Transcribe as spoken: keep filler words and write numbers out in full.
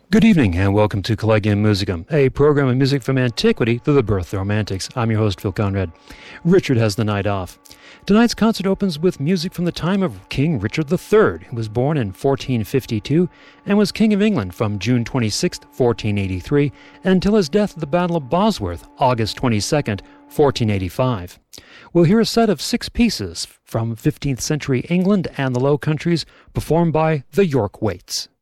Good evening and welcome to Collegium Musicum, a program of music from antiquity to the birth of the Romantics. I'm your host, Phil Conrad. Richard has the night off. Tonight's concert opens with music from the time of King Richard the Third, who was born in fourteen fifty-two and was King of England from June twenty-sixth, fourteen eighty-three, until his death at the Battle of Bosworth, August twenty-second, fourteen eighty-five. We'll hear a set of six pieces from fifteenth century England and the Low Countries performed by the York Waits.